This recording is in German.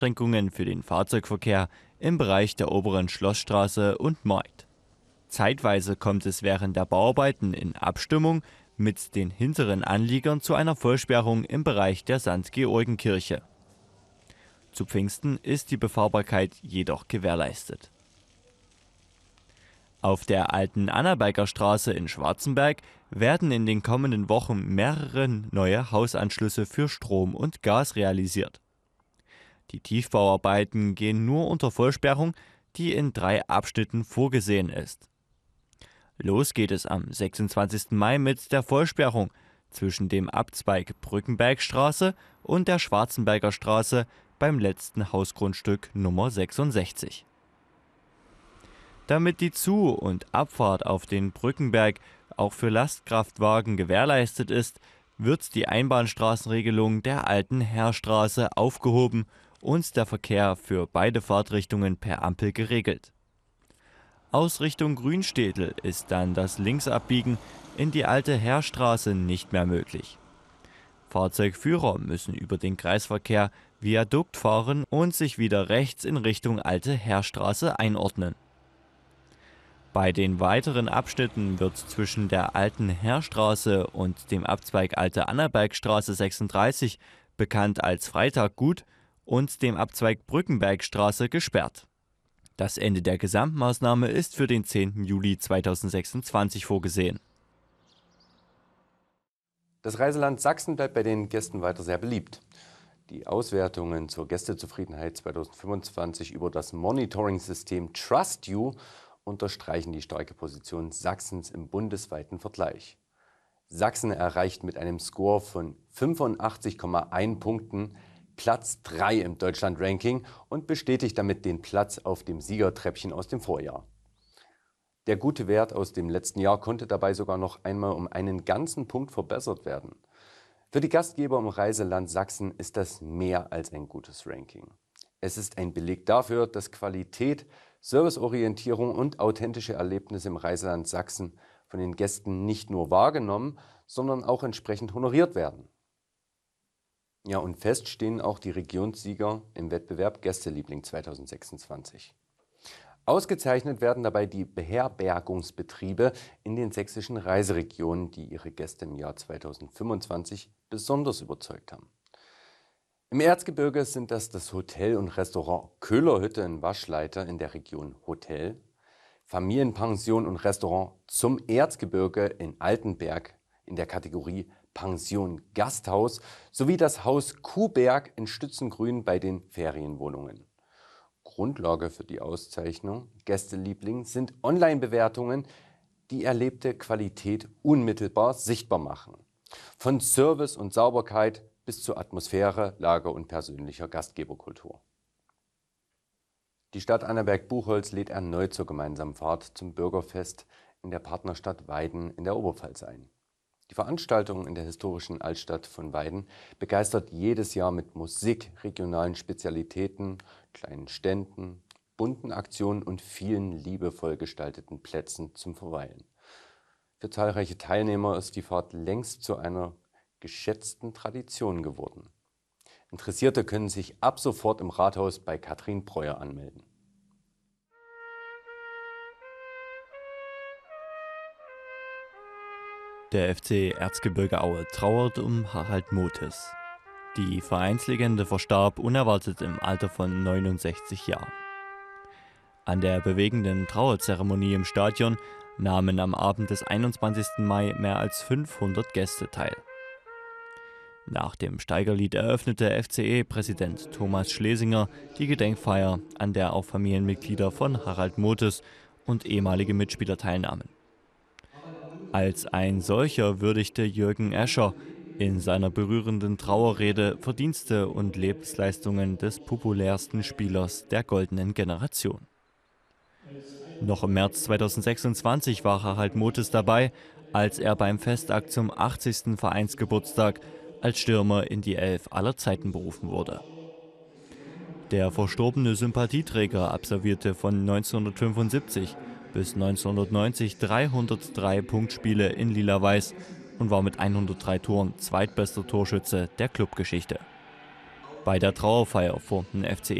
Einschränkungen für den Fahrzeugverkehr im Bereich der oberen Schlossstraße und Markt. Zeitweise kommt es während der Bauarbeiten in Abstimmung mit den hinteren Anliegern zu einer Vollsperrung im Bereich der St. Georgenkirche. Zu Pfingsten ist die Befahrbarkeit jedoch gewährleistet. Auf der alten Annaberger Straße in Schwarzenberg werden in den kommenden Wochen mehrere neue Hausanschlüsse für Strom und Gas realisiert. Die Tiefbauarbeiten gehen nur unter Vollsperrung, die in 3 Abschnitten vorgesehen ist. Los geht es am 26. Mai mit der Vollsperrung zwischen dem Abzweig Brückenbergstraße und der Schwarzenberger Straße beim letzten Hausgrundstück Nummer 66. Damit die Zu- und Abfahrt auf den Brückenberg auch für Lastkraftwagen gewährleistet ist, wird die Einbahnstraßenregelung der alten Heerstraße aufgehoben und der Verkehr für beide Fahrtrichtungen per Ampel geregelt. Aus Richtung Grünstädtel ist dann das Linksabbiegen in die alte Heerstraße nicht mehr möglich. Fahrzeugführer müssen über den Kreisverkehr Viadukt fahren und sich wieder rechts in Richtung alte Heerstraße einordnen. Bei den weiteren Abschnitten wird zwischen der alten Heerstraße und dem Abzweig Alte Annabergstraße 36, bekannt als Freitaggut, und dem Abzweig Brückenbergstraße gesperrt. Das Ende der Gesamtmaßnahme ist für den 10. Juli 2026 vorgesehen. Das Reiseland Sachsen bleibt bei den Gästen weiter sehr beliebt. Die Auswertungen zur Gästezufriedenheit 2025 über das Monitoring-System TrustYou unterstreichen die starke Position Sachsens im bundesweiten Vergleich. Sachsen erreicht mit einem Score von 85,1 Punkten Platz 3 im Deutschland-Ranking und bestätigt damit den Platz auf dem Siegertreppchen aus dem Vorjahr. Der gute Wert aus dem letzten Jahr konnte dabei sogar noch einmal um einen ganzen Punkt verbessert werden. Für die Gastgeber im Reiseland Sachsen ist das mehr als ein gutes Ranking. Es ist ein Beleg dafür, dass Qualität, Serviceorientierung und authentische Erlebnisse im Reiseland Sachsen von den Gästen nicht nur wahrgenommen, sondern auch entsprechend honoriert werden. Ja, und fest stehen auch die Regionssieger im Wettbewerb Gästeliebling 2026. Ausgezeichnet werden dabei die Beherbergungsbetriebe in den sächsischen Reiseregionen, die ihre Gäste im Jahr 2025 besonders überzeugt haben. Im Erzgebirge sind das Hotel und Restaurant Köhlerhütte in Waschleiter in der Region Hotel, Familienpension und Restaurant Zum Erzgebirge in Altenberg in der Kategorie Pension Gasthaus sowie das Haus Kuhberg in Stützengrün bei den Ferienwohnungen. Grundlage für die Auszeichnung Gästeliebling sind Online-Bewertungen, die erlebte Qualität unmittelbar sichtbar machen. Von Service und Sauberkeit bis zur Atmosphäre, Lage und persönlicher Gastgeberkultur. Die Stadt Annaberg-Buchholz lädt erneut zur gemeinsamen Fahrt zum Bürgerfest in der Partnerstadt Weiden in der Oberpfalz ein. Die Veranstaltung in der historischen Altstadt von Weiden begeistert jedes Jahr mit Musik, regionalen Spezialitäten, kleinen Ständen, bunten Aktionen und vielen liebevoll gestalteten Plätzen zum Verweilen. Für zahlreiche Teilnehmer ist die Fahrt längst zu einer geschätzten Tradition geworden. Interessierte können sich ab sofort im Rathaus bei Katrin Breuer anmelden. Der FC Erzgebirge Aue trauert um Harald Motes. Die Vereinslegende verstarb unerwartet im Alter von 69 Jahren. An der bewegenden Trauerzeremonie im Stadion nahmen am Abend des 21. Mai mehr als 500 Gäste teil. Nach dem Steigerlied eröffnete FCE-Präsident Thomas Schlesinger die Gedenkfeier, an der auch Familienmitglieder von Harald Motes und ehemalige Mitspieler teilnahmen. Als ein solcher würdigte Jürgen Escher in seiner berührenden Trauerrede Verdienste und Lebensleistungen des populärsten Spielers der goldenen Generation. Noch im März 2026 war Harald Motes dabei, als er beim Festakt zum 80. Vereinsgeburtstag als Stürmer in die Elf aller Zeiten berufen wurde. Der verstorbene Sympathieträger absolvierte von 1975 bis 1990 303 Punktspiele in Lila-Weiß und war mit 103 Toren zweitbester Torschütze der Clubgeschichte. Bei der Trauerfeier formten FC